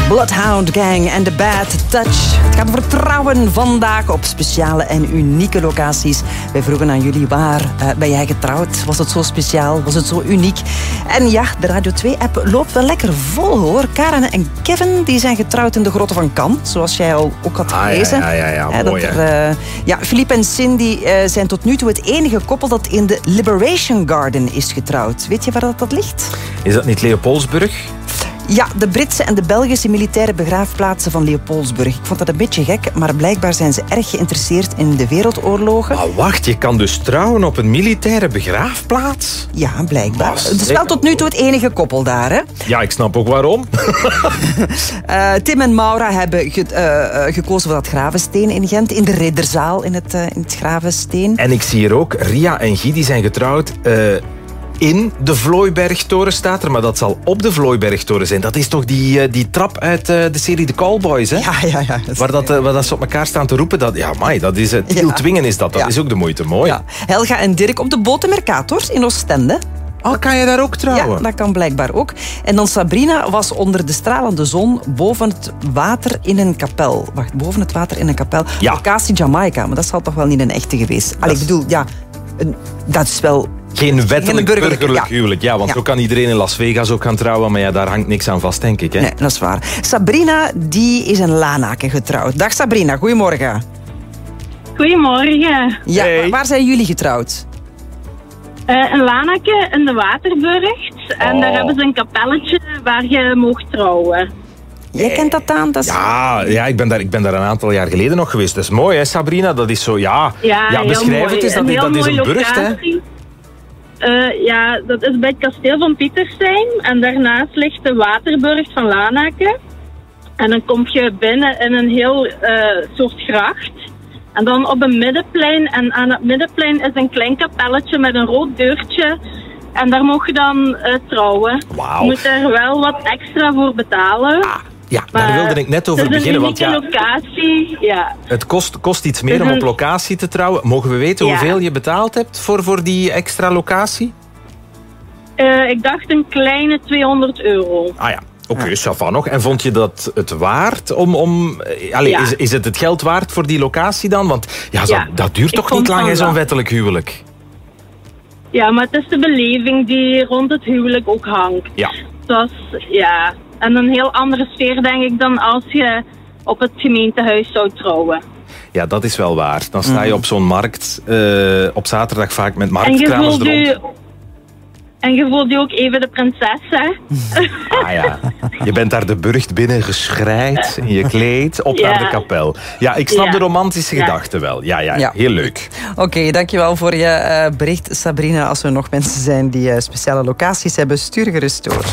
Bloodhound Gang en The Bad Touch. Het gaat over trouwen vandaag op speciale en unieke locaties. Wij vroegen aan jullie, waar ben jij getrouwd? Was het zo speciaal? Was het zo uniek? En ja, de Radio 2-app loopt wel lekker vol, hoor. Karen en Kevin die zijn getrouwd in de Grotten van Cannes, zoals jij al ook had gelezen. Ja, mooi, hè? Philippe en Cindy zijn tot nu toe het enige koppel dat in de Liberation Garden is getrouwd. Weet je waar dat ligt? Is dat niet Leopoldsburg? Ja, de Britse en de Belgische militaire begraafplaatsen van Leopoldsburg. Ik vond dat een beetje gek, maar blijkbaar zijn ze erg geïnteresseerd in de wereldoorlogen. Maar wacht, je kan dus trouwen op een militaire begraafplaats? Ja, blijkbaar. Het is wel tot nu toe het enige koppel daar, hè? Ja, ik snap ook waarom. Tim en Maura hebben gekozen voor dat Gravensteen in Gent, in de Ridderzaal in het Gravensteen. En ik zie hier ook, Ria en Guy die zijn getrouwd in de Vlooibergtoren staat er, maar dat zal op de Vlooibergtoren zijn. Dat is toch die trap uit de serie The Callboys, hè? Ja. Waar dat ze op elkaar staan te roepen. Dat is het. Tiel Twingen is dat. Dat is ook de moeite. Mooi. Ja. Helga en Dirk op de Botenmercator in Oostende. Oh, kan je daar ook trouwen? Ja, dat kan blijkbaar ook. En dan Sabrina was onder de stralende zon boven het water in een kapel. Wacht, boven het water in een kapel. Ja. Locatie Jamaica, maar dat zal toch wel niet een echte geweest. Ik bedoel, dat is wel... Geen wettelijk burgerlijk ja. huwelijk. Ja, want zo kan iedereen in Las Vegas ook gaan trouwen. Maar ja, daar hangt niks aan vast, denk ik. Hè? Nee, dat is waar. Sabrina, die is in Lanaken getrouwd. Dag Sabrina, goedemorgen. Goedemorgen. Ja, Hey. Waar zijn jullie getrouwd? In Lanaken, in de Waterburgt. En daar hebben ze een kapelletje waar je mocht trouwen. Jij kent dat aan? Dat is... Ja, ik ben daar een aantal jaar geleden nog geweest. Dat is mooi, hè, Sabrina? Dat is zo, ja heel beschrijf mooi. het eens. Dat is een burcht, hè? Dat is bij het kasteel van Pietersheim. En daarnaast ligt de Waterburgt van Lanaken. En dan kom je binnen in een heel soort gracht. En dan op een middenplein. En aan het middenplein is een klein kapelletje met een rood deurtje. En daar mocht je dan trouwen. Wauw. Je moet er wel wat extra voor betalen. Ja, daar wilde ik net over beginnen. Want ja, locatie, ja. het kost iets meer om op locatie te trouwen. Mogen we weten hoeveel je betaald hebt voor die extra locatie? Ik dacht een kleine €200. Ah ja. Oké, ça va nog. En vond je dat het waard is het geld waard voor die locatie dan? Want dat duurt toch niet lang, zo'n wettelijk huwelijk? Ja, maar het is de beleving die rond het huwelijk ook hangt. Ja. Dus en een heel andere sfeer, denk ik, dan als je op het gemeentehuis zou trouwen. Ja, dat is wel waar. Dan sta je op zo'n markt op zaterdag vaak met marktkramers rond. En je voelt je ook even de prinses, hè? Ah ja, je bent daar de burcht binnen geschreid, in je kleed, op naar de kapel. Ja, ik snap de romantische gedachte wel. Ja, heel leuk. Oké, dankjewel voor je bericht, Sabrina. Als er nog mensen zijn die speciale locaties hebben, stuur gerust door.